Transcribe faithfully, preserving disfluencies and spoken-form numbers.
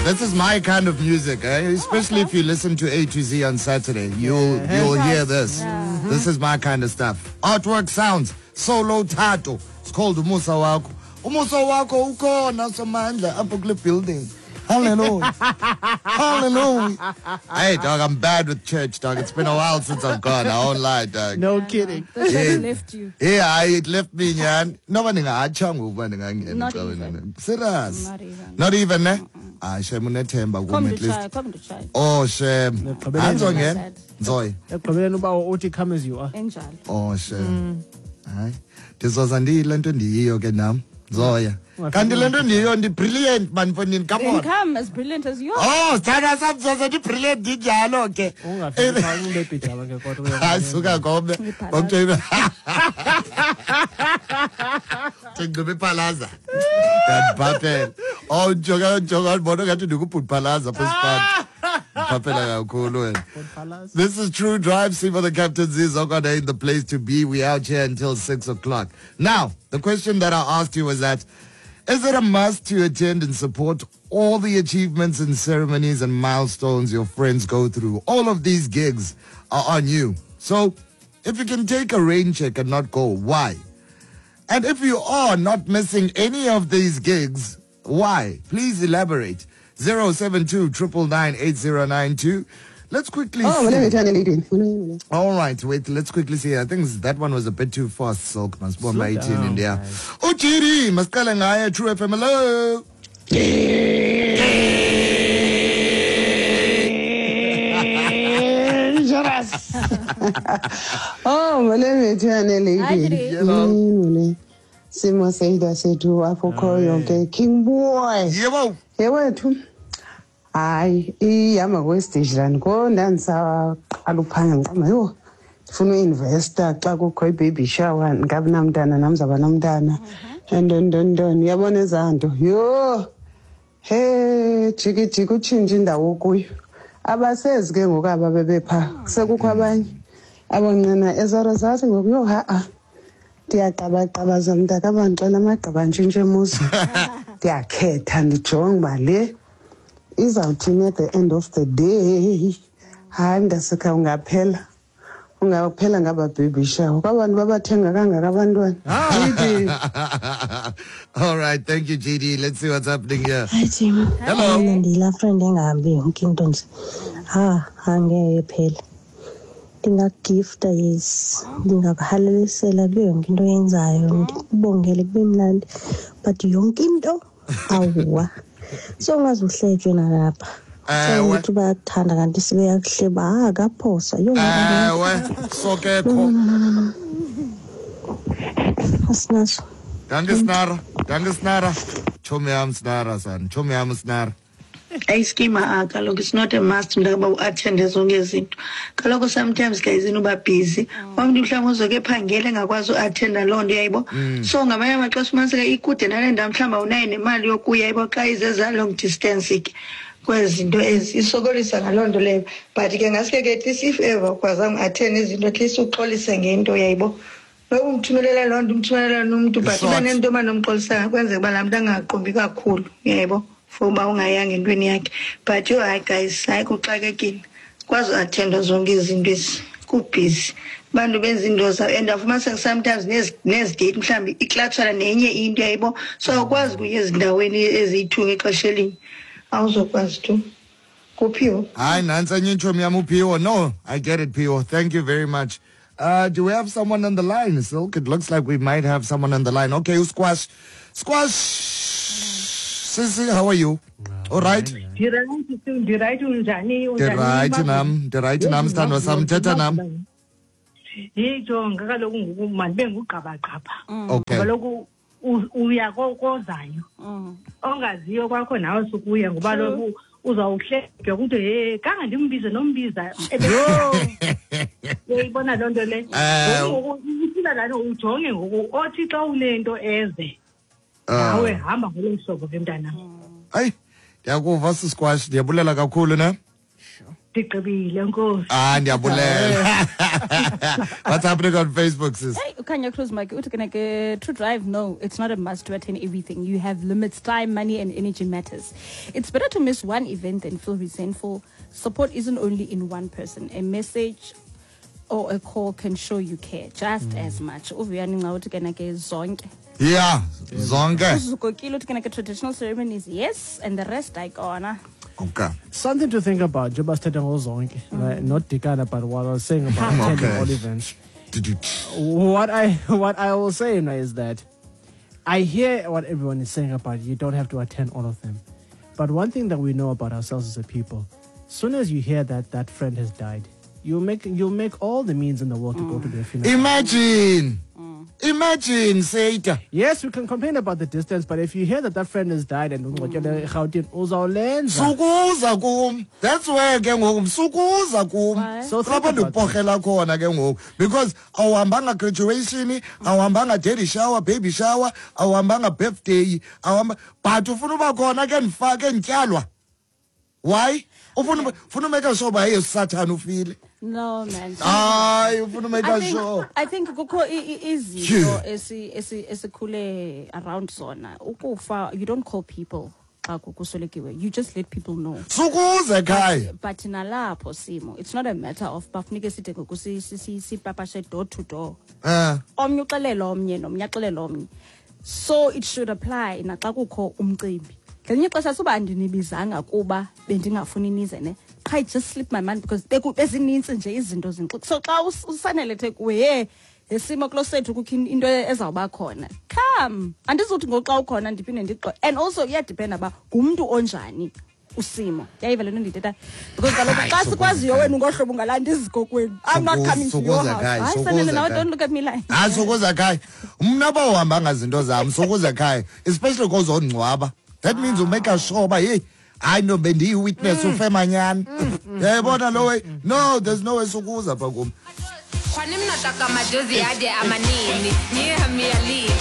This is my kind of music, eh? Especially if you listen to A to Z on Saturday. You'll you'll hear this. Yeah. This is my kind of stuff. Artwork Sounds, Solo Tato. It's called Umusa Wako. Umusa Wako ukona somandla up a building. Hallelujah. Hallelujah. Hey, dog, I'm bad with church, dog. It's been a while since I've gone. I won't lie, dog. No kidding. The church Yeah. left you. Yeah, it left me, man. No one in a chunk. Not even. Serious. Not even. Not even, eh? I shame on temba. Come At to least. try, come to try. Oh, shame. Hands on again. Sad. Zoe. Ekugqibeleni uba uthi come as you are. Enjalo. Oh, shame. Hayi. Ndizozandile into ndiyiyo ke nam. Zoya. Kanti le nto ndiyiyo ndi brilliant man mfonini. Come Then on. come as brilliant as you are. Oh, thana samzoza ndi brilliant njalo ke. Ungafika xa ube pijama ke kodwa. Hayi suka gombe. Ngomthe. Ngombe palaza. That bapel. Oh, joga joga bona ngathi ndikubhutphalaza phosiphat. Bapela kakhulu wena. This is True Drive. See for the Captain Zizokade in the place to be. We out here until six o'clock. Now, the question that I asked you was that, is it a must to attend and support all the achievements and ceremonies and milestones your friends go through? All of these gigs are on you. So, if you can take a rain check and not go, why? And if you are not missing any of these gigs, why? Please elaborate. zero seven two nine nine eight zero nine two. Let's quickly Oh, see. let me turn it. All right, wait, let's quickly see. I think that one was a bit too fast, Silk. Must be my eighteen in there. Oh, Chiri, Maskala Ngaya, True F M. Hello. Oh, let me turn it. Hi, Chiri. Hello. Simo Seida Setu Afoko Yonke King Boy. Yebo. Yewethu. Hayi, iyama kwestage lan ko ndanisa aluphanga ngicama yo. Ufuna uinvesta xa kukho ibaby shower ngabe namntana namzaba namntana. And then then then yabona ezanto. Yo. Hey, jiki jiki utshintshe indawo kuyo. Abasezi ke ngokaba bebepha. Sekukho abanye. Abonqena ezaro zathi ngokuyo ha ah. Ndiyaqabaqabaza mntaka abantwana amagqaba ntshintshe emuzi. Ndiyakhetha ndijonge uba le izawuthini at the end of the day. Hayi ndasikha ungaphela. Ungaphela ngaba baby shower. Kwabantu babathenga kangaka abantwana. All right, thank you, G D. Let's see what's happening here. Hi Jim. Hello. Ndila friend engahambi yonke into nje. Ha, angeke phela. Ndingagifta yes. Ndingakuhalelisela kuyo yonke into oyenzayo. Ndikubongele kube mnandi. But yonke into awuwa. So ungazuhletshwe nalapha. So ukuthi bayakuthanda kanti sibeyakuhleba ha akaphosa. Yo Ewe, sokekho. Asinaso. Danke Snara. Danke Snara. Chomi am Snara san. Chomi am Snara. Ayiskhema kaloku it's not a must ndaba uattende zonke izinto. Kaloku sometimes guys inuba busy. Umuntu mhlawumbe uzoke ephangele engakwazi uattenda loo nto yayibo. So ngamanye amaxesha umaniseke ikude nale ndawo mhlawumbe unayo nemali yokuya yayibo xa izeza long distance ke kwezinto ezi isokolisa ngaloo nto leyo. But ke ngaske ke at least if ever ukwazanga attend izinto at least uxolise ngento yayibo. Loku umthumelela loo nto umthumelela nomuntu but iba nento manomxolisa kwenzeka uba laa mntu angaqumbi kakhulu yayibo. For uba ungayanga entweni yakhe. But yo hayi guys hayi kuxakekile kwazi attenda zonke izinto ezi kubusy bantu benza into zabo and afumanise sometimes nezidate mhlawumbi iklatshana nenye into yayibo so awukwazi kuya ezindaweni eziyi-two ngexesha elinye awuzokwazi tu kuphiwo. Hayi nantsi enye intshomi yam uphiwo. No, I get it, Pio. Thank you very much. Uh, do we have someone on the line, Silk? It looks like we might have someone on the line. Okay, Squash. Squash. Sisi, how are you? All right? The right nam, the right nam stand was some teta nam. Yijonga kaloku ngoku manibe ngugqabagqaba. Okay. Kaloku uya kozayo. Ongaziyo kwakho nawe sukuya ngoba lokhu uzawuhleka ukuthi hey kanga ndimbize nombiza. Uyibona loo nto le. Ngoku uthina lana ujonge ngoku othi xa unento eze. Nawe hamba ngolo hlobo ke mntana. Hayi, ndiyakuva Squash, ndiyabulela kakhulu ne. ndigqibile nkosi. Ah, ndiyabulela. What's happening on Facebook, sis? Hey, Kanya Cruz Mike, True Drive, no, it's not a must to attend everything. You have limits, time, money, and energy matters. It's better to miss one event than feel resentful. Support isn't only in one person. A message or a call can show you care just mm. as much. Yeah, zonke. Traditional ceremonies, yes, and the rest I gonna. Okay. Something to think about. Juba started zonke, not Dikana, but what I was saying about Okay. attending all events. Did you? What I what I will say now is that I hear what everyone is saying about you don't have to attend all of them. But one thing that we know about ourselves as a people, soon as you hear that that friend has died, you'll make you'll make all the means in the world to go to their funeral. Imagine. Imagine, Seita. Yes, we can complain about the distance, but if you hear that that friend has died and mm. Sukuza kum. That's where ke ngoku sukuza kum. So think Abantu about that. pokhela khona ke ngoku because awuhambanga graduation, awuhambanga daddy shower, baby shower, awuhambanga birthday, awuhamba but ufuna uba khona ke ndifake ndityalwa. Why? Ufuna ufuna make sure ba yesathana ufile. No, man. Ah, you ufuna make I think, sure. I think kukho izinto esi esi esikhule around zona. Ukufa, you don't call people xa kukuswelekiwe. You just let people know. Sukuze ekhaya. But nalapho simo, it's not a matter of bafunike side ngokusi si sipapashe door to door. Eh. Omnye uxelela omnye nomnye axelela omnye. So it should apply naxa kukho umcimbi. Ngelinye ixesha suba andinibizanga kuba bendingafuni nize ne. I just slip my mind because bezininzi nje izinto zinto. So xa usanelethe kuwe hey esimo closethu kukho into ezawuba khona. Come. Andizothi ngoxa ukhona ndiphinde ndiqo. And also yeah depend aba ngumuntu onjani usimo. Yayiva lento ndithetha because kaloku xa sikwaziyo wena ngohlobo ngalandi izikokweni. I'm not coming to your house. I said now don't look at me like. Ah sokuza ekhaya. Umna bawuhamba ngazinto zami sokuza ekhaya especially because ongcwaba. That means you make a sure ba hey I know bendi witness ufe manyani. Yayibona lo way. No, there's no way sokuza pha kum. Khona imnataka madozi ade amanini. Ngihamia league.